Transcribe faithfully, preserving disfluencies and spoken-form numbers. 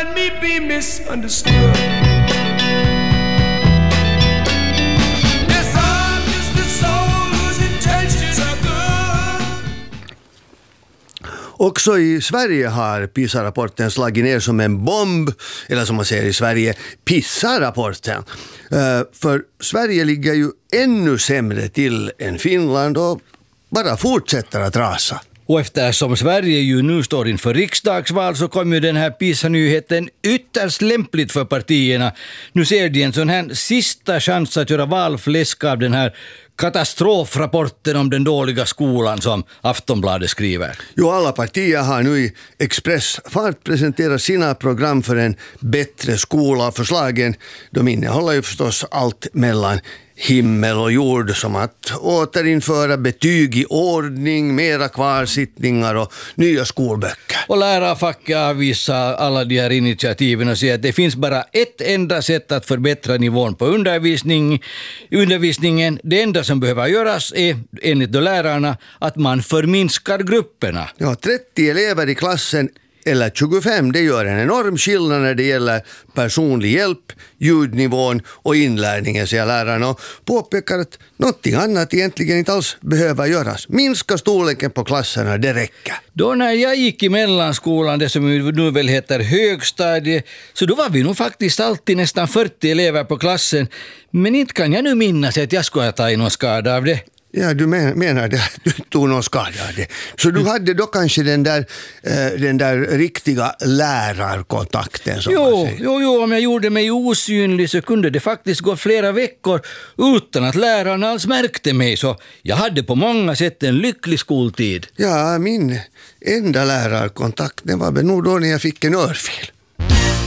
let me be misunderstood. Yes, I'm just a soul whose intentions are good. Också i Sverige har PISA-rapporten slagit ner som en bomb, eller som man säger i Sverige, PISA-rapporten. Uh, för Sverige ligger ju ännu sämre till än Finland och bara fortsätter att rasa. Och eftersom Sverige ju nu står inför riksdagsval så kommer ju den här PISA-nyheten ytterst lämpligt för partierna. Nu ser de en sån här sista chans att göra valfläsk av den här katastrofrapporten om den dåliga skolan som Aftonbladet skriver. Jo, alla partier har nu i expressfart presenterat sina program för en bättre skola. Förslagen, de innehåller ju förstås allt mellan himmel och jord, som att återinföra betyg i ordning, mera kvarsittningar och nya skolböcker. Och lärarfacket avvisar alla de här initiativen och säger att det finns bara ett enda sätt att förbättra nivån på undervisning, undervisningen. Det enda som behöver göras är, enligt då lärarna, att man förminskar grupperna. Ja, trettio elever i klassen eller tjugofem, det gör en enorm skillnad när det gäller personlig hjälp, ljudnivån och inlärningen, säger lärarna, och påpekar att någonting annat egentligen inte alls behöver göras. Minska storleken på klasserna, det räcker. Då när jag gick i mellanskolan, det som nu väl heter högstadie, så då var vi nog faktiskt alltid nästan fyrtio elever på klassen, men inte kan jag nu minnas att jag skulle ta någon skada av det. Ja, du men, menar det, du tog någon skada av det. Så du hade då kanske den där, eh, den där riktiga lärarkontakten som jo, man säger. Jo, jo, om jag gjorde mig osynlig så kunde det faktiskt gå flera veckor utan att lärarna alls märkte mig. Så jag hade på många sätt en lycklig skoltid. Ja, min enda lärarkontakt, det var nog då när jag fick en örfil.